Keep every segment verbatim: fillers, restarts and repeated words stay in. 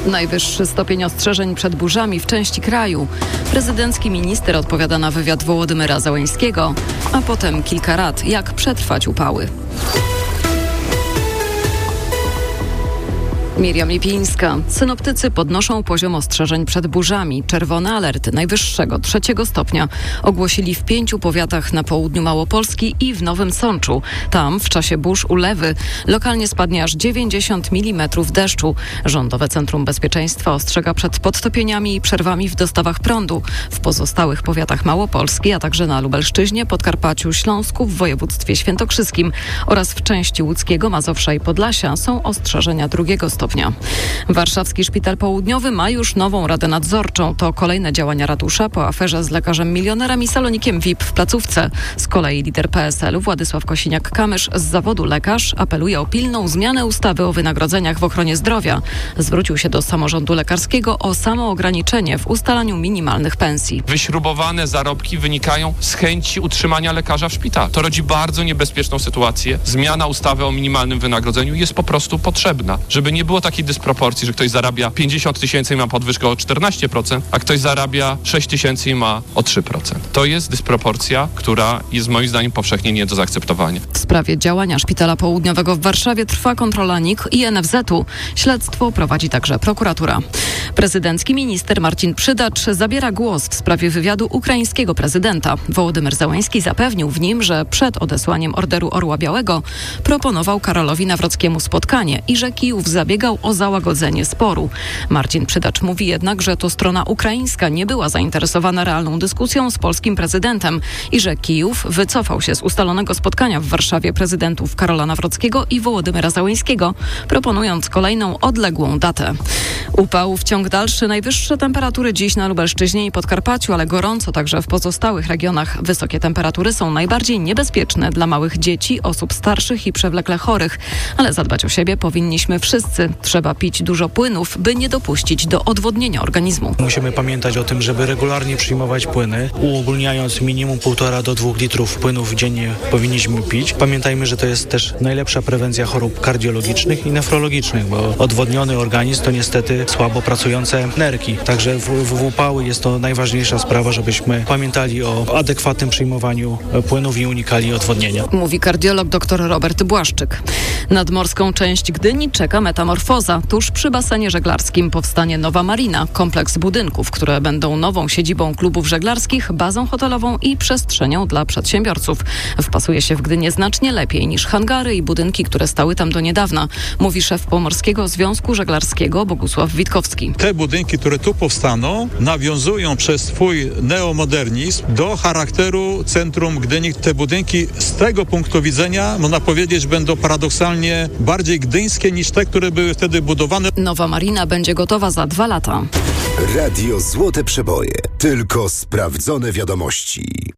Najwyższy stopień ostrzeżeń przed burzami w części kraju. Prezydencki minister odpowiada na wywiad Wołodymyra Zełeńskiego, a potem kilka rad, jak przetrwać upały. Miriam Lipińska. Synoptycy podnoszą poziom ostrzeżeń przed burzami. Czerwony alert najwyższego trzeciego stopnia ogłosili w pięciu powiatach na południu Małopolski i w Nowym Sączu. Tam w czasie burz ulewy lokalnie spadnie aż dziewięćdziesiąt milimetrów deszczu. Rządowe Centrum Bezpieczeństwa ostrzega przed podtopieniami i przerwami w dostawach prądu. W pozostałych powiatach Małopolski, a także na Lubelszczyźnie, Podkarpaciu, Śląsku, w województwie świętokrzyskim oraz w części łódzkiego, Mazowsza i Podlasia są ostrzeżenia drugiego stopnia. Warszawski Szpital Południowy ma już nową radę nadzorczą. To kolejne działania ratusza po aferze z lekarzem milionerem i salonikiem V I P w placówce. Z kolei lider P S L-u Władysław Kosiniak-Kamysz z zawodu lekarz apeluje o pilną zmianę ustawy o wynagrodzeniach w ochronie zdrowia. Zwrócił się do samorządu lekarskiego o samoograniczenie w ustalaniu minimalnych pensji. Wyśrubowane zarobki wynikają z chęci utrzymania lekarza w szpitalu. To rodzi bardzo niebezpieczną sytuację. Zmiana ustawy o minimalnym wynagrodzeniu jest po prostu potrzebna, żeby nie było takiej dysproporcji, że ktoś zarabia pięćdziesiąt tysięcy i ma podwyżkę o czternaście procent, a ktoś zarabia sześć tysięcy i ma o trzy procent. To jest dysproporcja, która jest moim zdaniem powszechnie nie do zaakceptowania. W sprawie działania Szpitala Południowego w Warszawie trwa kontrola N I K i N F Z-u. Śledztwo prowadzi także prokuratura. Prezydencki minister Marcin Przydacz zabiera głos w sprawie wywiadu ukraińskiego prezydenta. Wołodymyr Zełeński zapewnił w nim, że przed odesłaniem Orderu Orła Białego proponował Karolowi Nawrockiemu spotkanie i że Kijów zabiegał o załagodzenie sporu. Marcin Przydacz mówi jednak, że to strona ukraińska nie była zainteresowana realną dyskusją z polskim prezydentem i że Kijów wycofał się z ustalonego spotkania w Warszawie prezydentów Karola Nawrockiego i Wołodymyra Zełeńskiego, proponując kolejną odległą datę. Upałów ciąg dalszy, najwyższe temperatury dziś na Lubelszczyźnie i Podkarpaciu, ale gorąco także w pozostałych regionach. Wysokie temperatury są najbardziej niebezpieczne dla małych dzieci, osób starszych i przewlekle chorych, ale zadbać o siebie powinniśmy wszyscy. Trzeba pić dużo płynów, by nie dopuścić do odwodnienia organizmu. Musimy pamiętać o tym, żeby regularnie przyjmować płyny, uogólniając minimum półtora do dwóch litrów płynów dziennie powinniśmy pić. Pamiętajmy, że to jest też najlepsza prewencja chorób kardiologicznych i nefrologicznych, bo odwodniony organizm to niestety słabo pracujące nerki. Także w, w upały jest to najważniejsza sprawa, żebyśmy pamiętali o adekwatnym przyjmowaniu płynów i unikali odwodnienia. Mówi kardiolog dr Robert Błaszczyk. Nad morską część Gdyni czeka metamorfoza. Tuż przy basenie żeglarskim powstanie nowa marina, kompleks budynków, które będą nową siedzibą klubów żeglarskich, bazą hotelową i przestrzenią dla przedsiębiorców. Wpasuje się w Gdynię znacznie lepiej niż hangary i budynki, które stały tam do niedawna, mówi szef Pomorskiego Związku Żeglarskiego Bogusław Witkowski. Te budynki, które tu powstaną, nawiązują przez swój neomodernizm do charakteru centrum Gdyni. Te budynki z tego punktu widzenia, można powiedzieć, będą paradoksalnie bardziej gdyńskie niż te, które były wtedy budowane. Nowa marina będzie gotowa za dwa lata. Radio Złote Przeboje. Tylko sprawdzone wiadomości.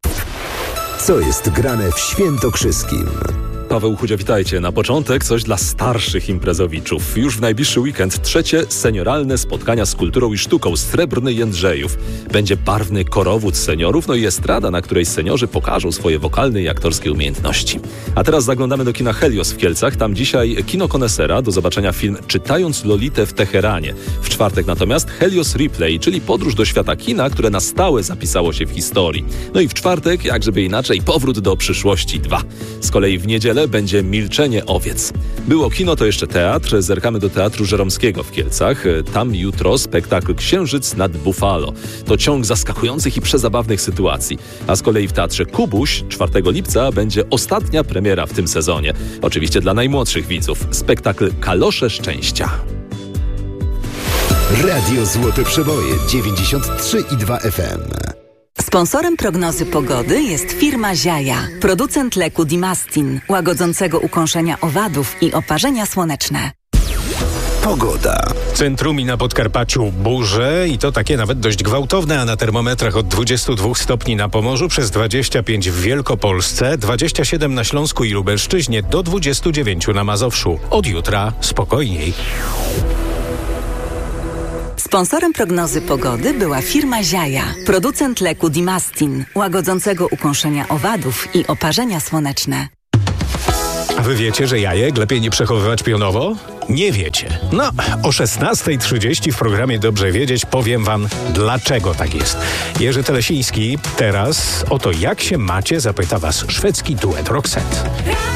Co jest grane w Świętokrzyskim? Paweł Chudzio, witajcie. Na początek coś dla starszych imprezowiczów. Już w najbliższy weekend trzecie senioralne spotkania z kulturą i sztuką Srebrny Jędrzejów. Będzie barwny korowód seniorów, no i estrada, na której seniorzy pokażą swoje wokalne i aktorskie umiejętności. A teraz zaglądamy do kina Helios w Kielcach. Tam dzisiaj kino konesera, do zobaczenia film Czytając Lolitę w Teheranie. W czwartek natomiast Helios Replay, czyli podróż do świata kina, które na stałe zapisało się w historii. No i w czwartek, jak żeby inaczej, Powrót do przyszłości dwa. Z kolei w niedzielę będzie Milczenie owiec. Było kino, to jeszcze teatr. Zerkamy do Teatru Żeromskiego w Kielcach. Tam jutro spektakl Księżyc nad Buffalo. To ciąg zaskakujących i przezabawnych sytuacji. A z kolei w Teatrze Kubuś czwartego lipca będzie ostatnia premiera w tym sezonie. Oczywiście dla najmłodszych widzów. Spektakl Kalosze Szczęścia. Radio Złote Przeboje dziewięćdziesiąt trzy i dwa F M. Sponsorem prognozy pogody jest firma Ziaja, producent leku Dimastin, łagodzącego ukąszenia owadów i oparzenia słoneczne. Pogoda. W centrum i na Podkarpaciu burze i to takie nawet dość gwałtowne, a na termometrach od dwudziestu dwóch stopni na Pomorzu, przez dwadzieścia pięć w Wielkopolsce, dwadzieścia siedem na Śląsku i Lubelszczyźnie, do dwudziestu dziewięciu na Mazowszu. Od jutra spokojniej. Sponsorem prognozy pogody była firma Ziaja, producent leku Dimastin, łagodzącego ukąszenia owadów i oparzenia słoneczne. A wy wiecie, że jajek lepiej nie przechowywać pionowo? Nie wiecie. No, o szesnasta trzydzieści w programie Dobrze Wiedzieć powiem wam, dlaczego tak jest. Jerzy Telesiński teraz o to, jak się macie, zapyta was szwedzki duet Roxette.